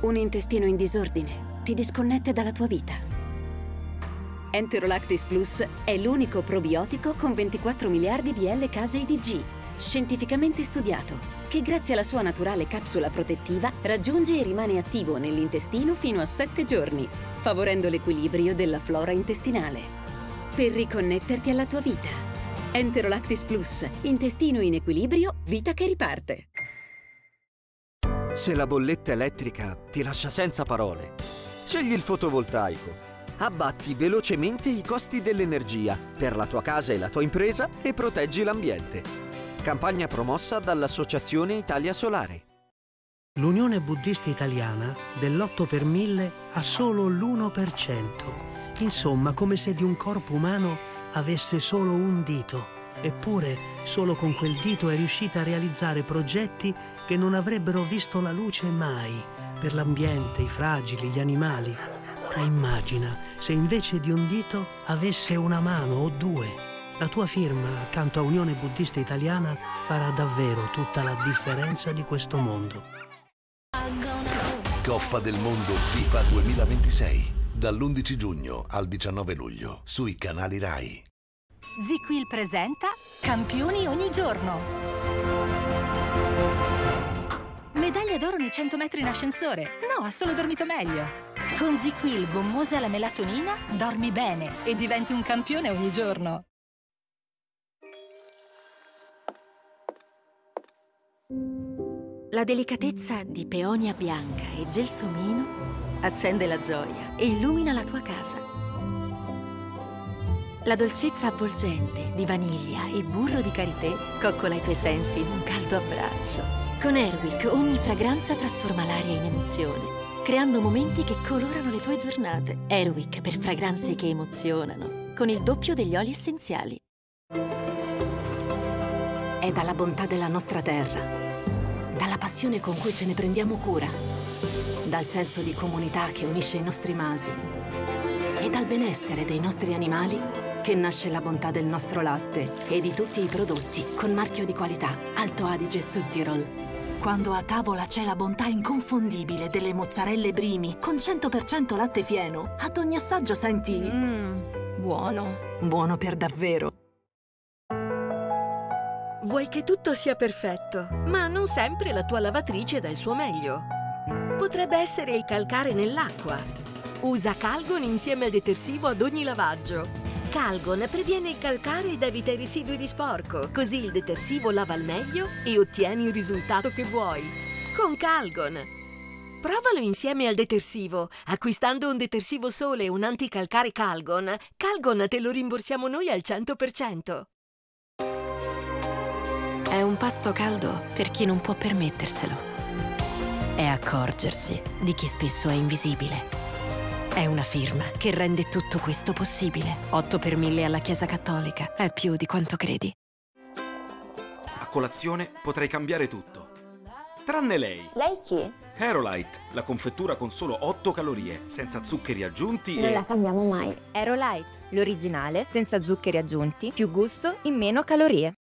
Un intestino in disordine ti disconnette dalla tua vita. Enterolactis Plus è l'unico probiotico con 24 miliardi di L-case-IDG, scientificamente studiato, che grazie alla sua naturale capsula protettiva raggiunge e rimane attivo nell'intestino fino a 7 giorni, favorendo l'equilibrio della flora intestinale. Per riconnetterti alla tua vita. Enterolactis Plus, intestino in equilibrio, vita che riparte. Se la bolletta elettrica ti lascia senza parole, scegli il fotovoltaico. Abbatti velocemente i costi dell'energia per la tua casa e la tua impresa e proteggi l'ambiente. Campagna promossa dall'Associazione Italia Solare. L'Unione Buddista Italiana dell'8 per 1000 ha solo l'1%. Insomma, come se di un corpo umano avesse solo un dito. Eppure, solo con quel dito è riuscita a realizzare progetti che non avrebbero visto la luce mai, per l'ambiente, i fragili, gli animali. Ora immagina se invece di un dito avesse una mano o due. La tua firma accanto a Unione Buddista Italiana farà davvero tutta la differenza di questo mondo. Coppa del Mondo FIFA 2026, dall'11 giugno al 19 luglio, sui canali Rai. ZQL presenta Campioni ogni giorno. Medaglia d'oro nei 100 metri in ascensore. No, ha solo dormito meglio. Con ZQL gommose alla melatonina dormi bene e diventi un campione ogni giorno. La delicatezza di peonia bianca e gelsomino accende la gioia e illumina la tua casa. La dolcezza avvolgente di vaniglia e burro di karité coccola i tuoi sensi in un caldo abbraccio. Con Airwick ogni fragranza trasforma l'aria in emozione, creando momenti che colorano le tue giornate. Airwick per fragranze che emozionano, con il doppio degli oli essenziali. È dalla bontà della nostra terra, dalla passione con cui ce ne prendiamo cura, dal senso di comunità che unisce i nostri masi e dal benessere dei nostri animali che nasce la bontà del nostro latte e di tutti i prodotti con marchio di qualità Alto Adige Südtirol. Quando a tavola c'è la bontà inconfondibile delle mozzarelle Brimi con 100% latte fieno, ad ogni assaggio senti... buono. Buono per davvero. Vuoi che tutto sia perfetto, ma non sempre la tua lavatrice dà il suo meglio. Potrebbe essere il calcare nell'acqua. Usa Calgon insieme al detersivo ad ogni lavaggio. Calgon previene il calcare ed evita i residui di sporco, così il detersivo lava al meglio e ottieni il risultato che vuoi. Con Calgon. Provalo insieme al detersivo. Acquistando un detersivo sole e un anticalcare Calgon, Calgon te lo rimborsiamo noi al 100%. È un pasto caldo per chi non può permetterselo. È accorgersi di chi spesso è invisibile. È una firma che rende tutto questo possibile. 8 per 1000 alla Chiesa Cattolica. È più di quanto credi. A colazione potrei cambiare tutto. Tranne lei. Lei chi? Aerolite, la confettura con solo 8 calorie, senza zuccheri aggiunti Non e... la cambiamo mai. Aerolite, l'originale, senza zuccheri aggiunti, più gusto in meno calorie.